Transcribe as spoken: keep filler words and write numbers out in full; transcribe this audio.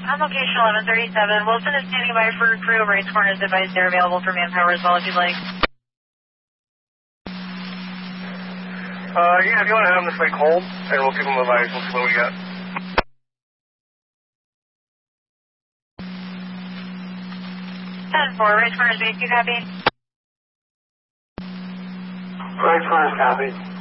On location eleven thirty-seven, Wilson is standing by for a crew. Race corners advised they're available for manpower as well if you'd like. Uh, yeah, if you want to have them this way, hold, and we'll give them a advice. We'll see what we got. ten four, race corners base, you copy? Race corners copy.